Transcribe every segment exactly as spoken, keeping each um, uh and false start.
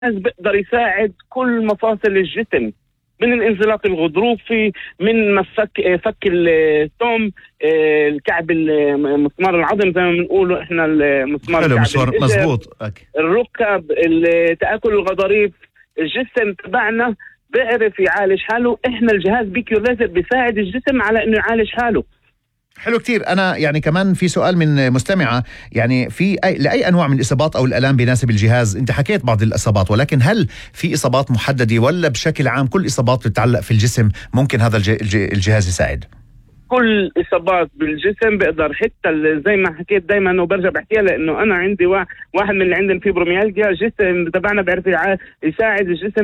بيقدر يساعد كل مفاصل الجسم، من الانزلاق الغضروفي، من مفك فك الثوم، الكعب، مسمار العظم زي ما بنقول احنا، المسمار الكعب، مظبوط، الركب، تآكل الغضاريف. الجسم تبعنا بيعرف يعالج حاله. احنا الجهاز بيكيو ليزر بيساعد الجسم على انه يعالج حاله. حلو كتير. أنا يعني كمان في سؤال من مستمعة، يعني في أي لأي أنواع من الإصابات أو الآلام بيناسب الجهاز؟ أنت حكيت بعض الإصابات، ولكن هل في إصابات محددة ولا بشكل عام كل إصابات بتتعلق في الجسم ممكن هذا الجهاز يساعد؟ كل إصابات بالجسم بقدر، حتى زي ما حكيت دايما وبرجع بحكيها، لأنه أنا عندي واحد من اللي عندنا فيبروميالجيا، الجسم تبعنا بيعرف يساعد الجسم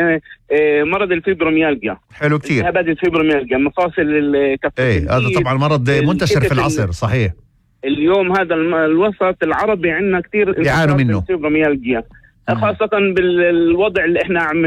بالمرض الفيبروميالجيا. حلو كتير. التهابات الفيبروميالجيا، مفاصل الكف. ايه هذا طبعا مرض منتشر في العصر، صحيح. اليوم هذا الوسط العربي عندنا كتير يعانوا منه الفيبروميالجيا، خاصة بالوضع اللي احنا عم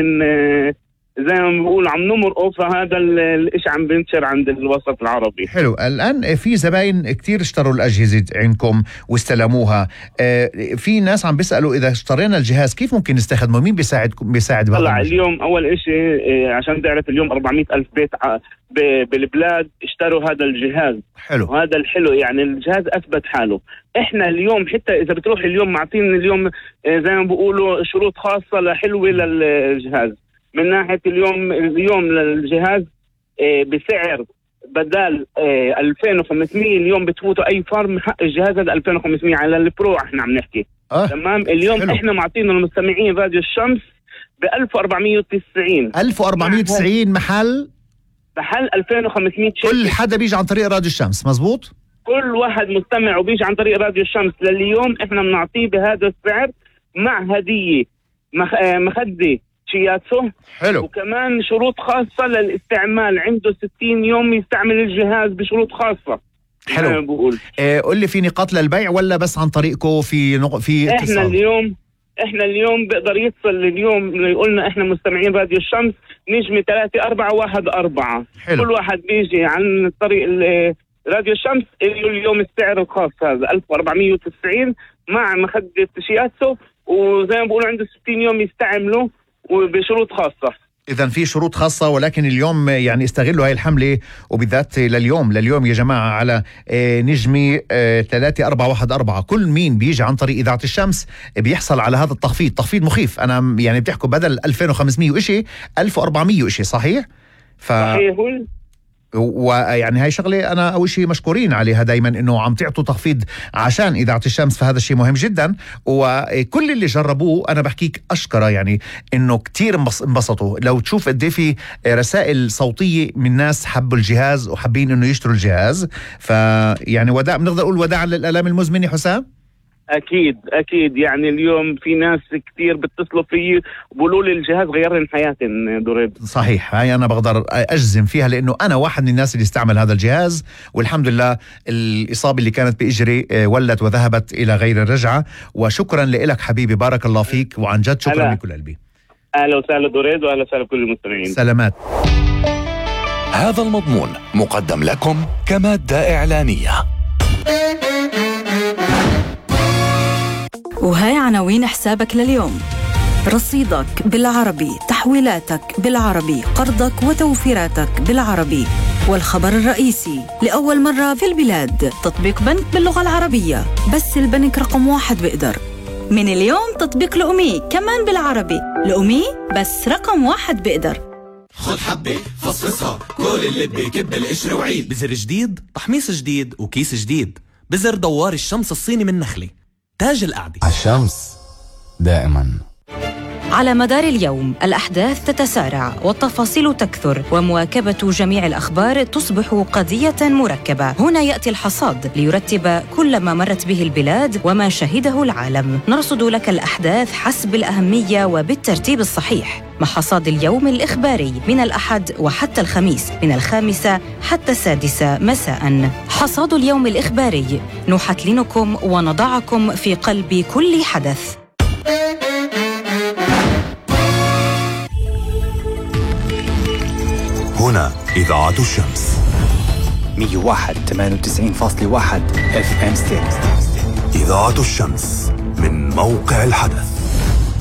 زي ما بنقول عم نمرقه، فهذا الاشي عم بينتشر عند الوسط العربي. حلو. الآن في زباين كتير اشتروا الأجهزة عندكم واستلموها، في ناس عم بيسألوا إذا اشترينا الجهاز كيف ممكن نستخدمه؟ مين بيساعدكم بيساعد بهذا؟ طلع اليوم أول إشي عشان تعرف اليوم أربعمائة ألف بيت بالبلاد اشتروا هذا الجهاز. حلو. وهذا الحلو، يعني الجهاز أثبت حاله. إحنا اليوم حتى إذا بتروح اليوم معطين اليوم زي ما بيقولوا شروط خاصة لحلوة للجهاز. من ناحية اليوم اليوم للجهاز بسعر بدل ألفين وخمسمائة اليوم بتفوتوا أي فارم حق الجهاز هذا ألفين وخمسمائة على البرو. احنا عم نحكي آه. تمام. اليوم حلو. احنا معطينا المستمعين راديو الشمس ب ألف وأربعمائة وتسعين ألف وأربعمائة وتسعين محل محل ألفين وخمسمائة. كل حدا بيجي عن طريق راديو الشمس، مزبوط؟ كل واحد مستمع وبيجي عن طريق راديو الشمس لليوم احنا بنعطيه بهذا السعر مع هدية مخ... مخدة شياتسو. حلو. وكمان شروط خاصة للاستعمال، عنده ستين يوم يستعمل الجهاز بشروط خاصة. حلو. بقول اه قل لي في نقاط للبيع ولا بس عن طريقكم في نق... في احنا اتصال؟ اليوم احنا اليوم بقدر يتصل اليوم يقولنا احنا مستمعين راديو الشمس نجمة ثلاثة أربعة واحد أربعة. حلو. كل واحد بيجي عن طريق راديو الشمس اليوم السعر الخاص هذا ألف وأربعمائة وتسعين مع مخدة شياتسو، وزي ما بقولوا عنده ستين يوم يستعمله وبشروط خاصة. إذن في شروط خاصة، ولكن اليوم يعني استغلوا هاي الحملة، وبالذات لليوم لليوم يا جماعة على نجمي ثلاثة أربعة واحد أربعة. كل مين بيجي عن طريق إذاعة الشمس بيحصل على هذا التخفيض، تخفيض مخيف. أنا يعني بتحكوا بدل ألفين وخمسمائة وإشي ألف وأربعمائة وإشي، صحيح؟ ف... صحيح. ويعني هاي شغلة أنا أول شيء مشكورين عليها دايما، إنه عم تعطوا تخفيض عشان إذاعة الشمس، فهذا الشيء مهم جدا. وكل اللي جربوه أنا بحكيك أشكره، يعني إنه كتير انبسطوا. لو تشوف قد في رسائل صوتية من ناس حبوا الجهاز وحابين إنه يشتروا الجهاز، فيعني وداع، بنقدر نقول وداعا للآلام المزمنة. حسام أكيد أكيد، يعني اليوم في ناس كتير بتصلوا فيه وبقولوا لي الجهاز غير لي حياتي دريد. صحيح، هاي أنا بقدر أجزم فيها، لأنه أنا واحد من الناس اللي استعمل هذا الجهاز، والحمد لله الإصابة اللي كانت بإجري ولت وذهبت إلى غير الرجعة. وشكرا لك حبيبي، بارك الله فيك، وعن جد شكرا من كل قلبي. أهلا وسهلا دريد، وأهلا وسهلا بكل المستمعين. سلامات. هذا المضمون مقدم لكم كمادة إعلانية. وهاي عناوين حسابك لليوم: رصيدك بالعربي، تحويلاتك بالعربي، قرضك وتوفيراتك بالعربي. والخبر الرئيسي: لأول مرة في البلاد تطبيق بنك باللغة العربية، بس البنك رقم واحد بقدر. من اليوم تطبيق لأمي كمان بالعربي، لأمي بس رقم واحد بقدر. خد حبة فصفصها، كل اللي بيكب القشر وعيد. بزر جديد، تحميص جديد، وكيس جديد. بزر دوار الشمس الصيني من نخلة، تاج القعدة. الشمس دائما. على مدار اليوم الأحداث تتسارع والتفاصيل تكثر، ومواكبة جميع الأخبار تصبح قضية مركبة. هنا يأتي الحصاد ليرتب كل ما مرت به البلاد وما شهده العالم. نرصد لك الأحداث حسب الأهمية وبالترتيب الصحيح، مع حصاد اليوم الإخباري من الأحد وحتى الخميس، من الخامسة حتى السادسة مساء. حصاد اليوم الإخباري، نحتلنكم ونضعكم في قلب كل حدث. هنا إذاعة الشمس مية وواحد ثمانية وتسعين فاصلة واحد اف ام ستيريو. إذاعة الشمس من موقع الحدث.